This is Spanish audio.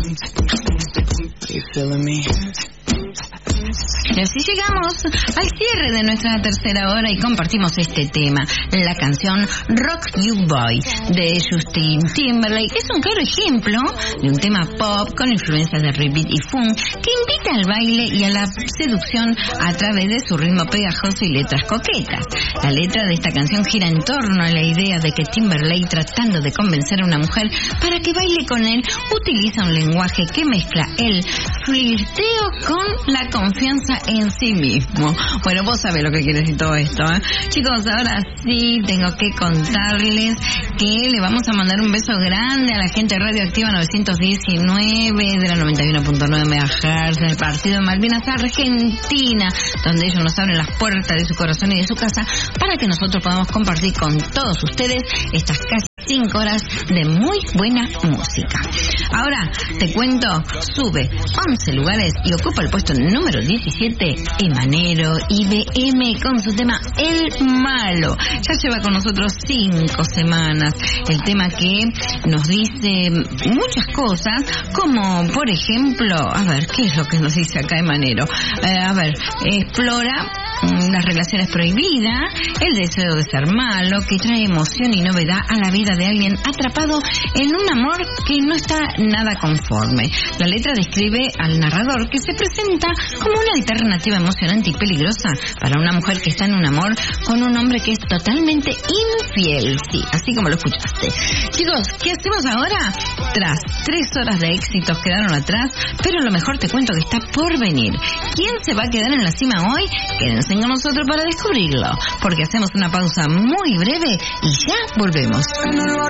Y así llegamos al cierre de nuestra tercera hora y compartimos este tema, la canción Rock You Boy de Justin Timberlake. Es un claro ejemplo de un tema pop con influencias de rip y funk que invita al baile y a la seducción a través de su ritmo pegajoso y letras coquetas. La letra de esta canción gira en torno a la idea de que Timberlake, tratando de convencer a una mujer para que baile con él, utiliza un lenguaje que mezcla el flirteo con la confianza en sí mismo. Bueno, vos sabés lo que quiere decir todo esto, ¿eh? Chicos, ahora sí tengo que contarles que le vamos a mandar un beso grande a la gente de Radioactiva 919 de la 91.9 MHz del Partido de Malvinas Argentina, donde ellos nos abren las puertas de su corazón y de su casa para que nosotros podamos compartir con todos ustedes estas casi 5 horas de muy buena música. Ahora te cuento, sube 11 lugares y ocupa el puesto número 17 Emanero IBM con su tema El Malo. Ya lleva con nosotros 5 semanas. El tema que nos dice muchas cosas, como por ejemplo, a ver, ¿qué es lo que nos dice acá Emanero? Explora las relaciones prohibidas, el deseo de ser malo, que trae emoción y novedad a la vida de alguien atrapado en un amor que no está nada conforme. La letra describe al narrador que se presenta como una alternativa emocionante y peligrosa para una mujer que está en un amor con un hombre que es totalmente infiel. Sí, así como lo escuchaste. Chicos, ¿qué hacemos ahora? Tras 3 horas de éxitos quedaron atrás, pero lo mejor te cuento que está por venir. ¿Quién se va a quedar en la cima hoy? Quédense con nosotros para descubrirlo, porque hacemos una pausa muy breve y ya volvemos.